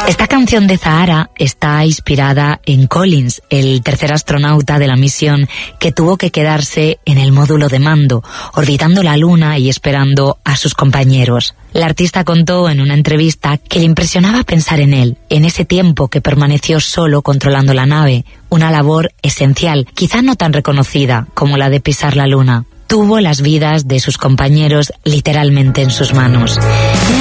Esta canción de Zahara está inspirada en Collins, el tercer astronauta de la misión que tuvo que quedarse en el módulo de mando, orbitando la Luna y esperando a sus compañeros. La artista contó en una entrevista que le impresionaba pensar en él, en ese tiempo que permaneció solo controlando la nave, una labor esencial, quizá no tan reconocida como la de pisar la Luna. Tuvo las vidas de sus compañeros literalmente en sus manos.